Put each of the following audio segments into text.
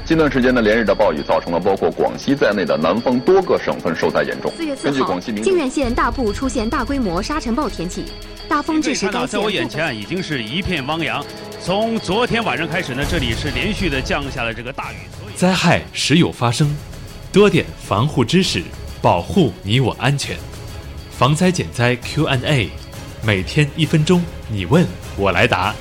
近段时间呢，连日的暴雨造成了包括广西在内的南方多个省份受灾严重。 4月4号，靖远县大部出现大规模沙尘暴天气，大风致使该县。 在我眼前已经是一片汪洋。从昨天晚上开始呢，这里是连续的降下了这个大雨。 灾害时有发生，多点防护知识，保护你我安全。防灾减灾 Q&A， 每天1分钟，你问我来答。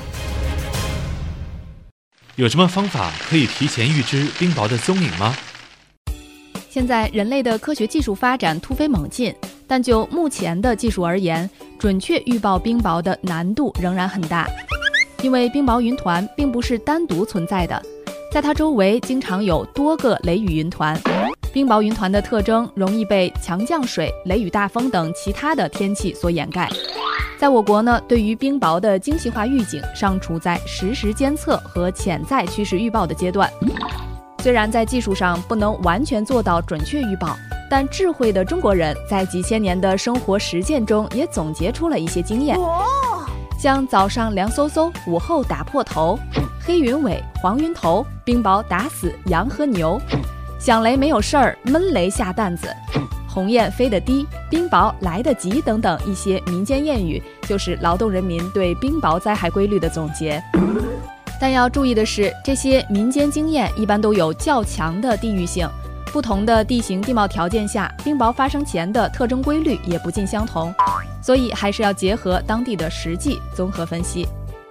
有什么方法可以提前预知冰雹的踪影吗？ 现在人类的科学技术发展突飞猛进，但就目前的技术而言，准确预报冰雹的难度仍然很大。因为冰雹云团并不是单独存在的，在它周围经常有多个雷雨云团。冰雹云团的特征容易被强降水、雷雨大风等其他的天气所掩盖。在我国呢，对于冰雹的精细化预警尚处在实时监测和潜在趋势预报的阶段。虽然在技术上不能完全做到准确预报，但智慧的中国人在几千年的生活实践中也总结出了一些经验。像早上凉飕飕，午后打破头，黑云尾，黄云头，冰雹打死羊和牛，响雷没有事儿，闷雷下担子，鸿雁飞得低，冰雹来得急等等一些民间谚语，就是劳动人民对冰雹灾害规律的总结。但要注意的是，这些民间经验一般都有较强的地域性，不同的地形地貌条件下，冰雹发生前的特征规律也不尽相同，所以还是要结合当地的实际综合分析。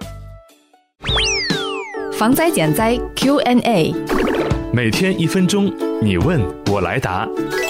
防灾减灾 Q&A， 每天1分钟，你问我来答。